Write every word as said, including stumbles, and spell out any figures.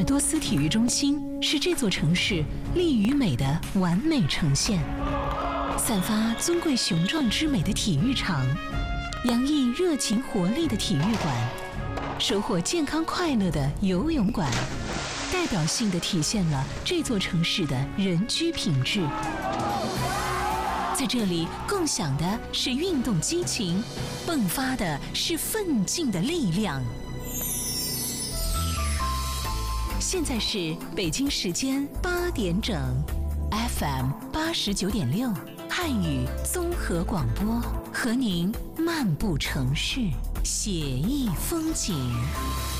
多斯体育中心是这座城市力与美的完美呈现，散发尊贵雄壮之美的体育场，洋溢热情活力的体育馆，收获健康快乐的游泳馆，代表性地体现了这座城市的人居品质。在这里共享的是运动激情，迸发的是奋进的力量。现在是北京时间八点整 ，F M 八十九点六，汉语综合广播，和您漫步城市，写意风景。